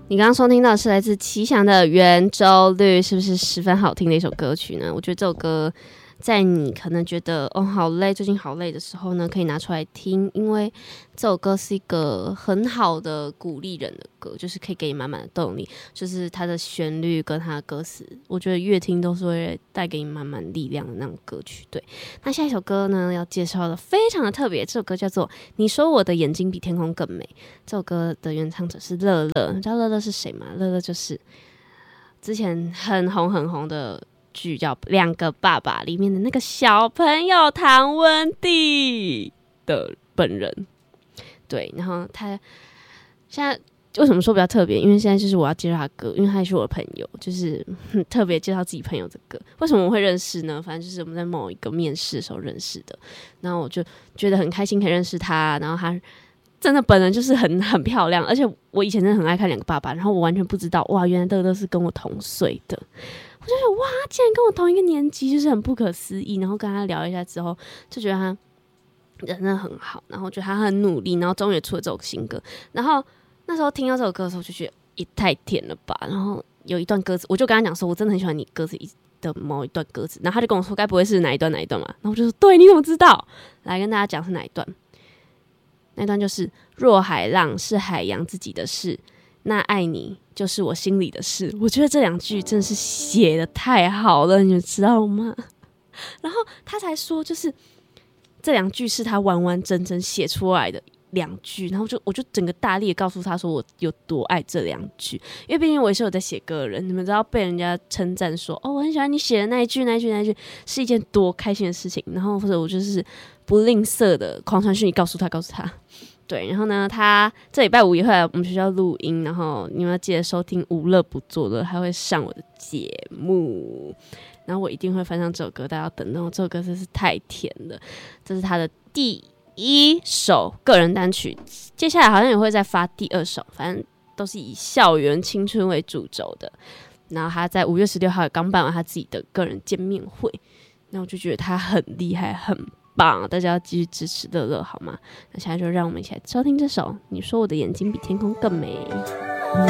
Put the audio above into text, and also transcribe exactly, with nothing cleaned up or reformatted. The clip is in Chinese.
你刚刚收听到的是来自奇翔的《圆周率》，是不是十分好听的一首歌曲呢？我觉得这首歌在你可能觉得哦好累，最近好累的时候呢，可以拿出来听，因为这首歌是一个很好的鼓励人的歌，就是可以给你满满的动力，就是它的旋律跟它的歌词，我觉得越听都是会带给你满满力量的那种歌曲。对，那下一首歌呢要介绍的非常的特别，这首歌叫做《你说我的眼睛比天空更美》。这首歌的原唱者是乐乐，你知道乐乐是谁吗？乐乐就是之前很红很红的剧叫《两个爸爸》里面的那个小朋友唐文帝的本人。对，然后他现在为什么说比较特别？因为现在就是我要介绍他歌，因为他也是我的朋友，就是很特别介绍自己朋友的歌。为什么我会认识呢？反正就是我们在某一个面试的时候认识的，然后我就觉得很开心可以认识他，然后他真的本人就是很很漂亮，而且我以前真的很爱看两个爸爸，然后我完全不知道哇，原来乐乐是跟我同岁的。我就觉得哇，竟然跟我同一个年级，就是很不可思议。然后跟他聊一下之后，就觉得他人真的很好，然后觉得他很努力，然后终于出了这首新歌。然后那时候听到这首歌的时候，就觉得也太甜了吧。然后有一段歌词，我就跟他讲说，我真的很喜欢你歌词的某一段歌词。然后他就跟我说，该不会是哪一段哪一段嘛？然后我就说，对，你怎么知道？来跟大家讲是哪一段。那段就是若海浪是海洋自己的事，那爱你就是我心里的事。我觉得这两句真的是写得太好了，你们知道吗？然后他才说，就是这两句是他完完整整写出来的两句，然后就我就整个大力的告诉他说我有多爱这两句，因为毕竟我也是有在写歌的人，你们知道被人家称赞说哦我很喜欢你写的那一句那一句那一句是一件多开心的事情，然后或者我就是不吝啬的狂传讯息告诉他告诉他。对，然后呢，他这礼拜五也会来我们学校录音，然后你们要记得收听无乐不作乐，他会上我的节目，然后我一定会翻唱这首歌，大家要等到这首歌真是太甜了。这是他的第一首个人单曲，接下来好像也会再发第二首，反正都是以校园青春为主轴的。然后他在五月十六号也刚办完他自己的个人见面会，然后我就觉得他很厉害，很棒，大家要继续支持乐乐好吗？那现在就让我们一起来收听这首《你说我的眼睛比天空更美》。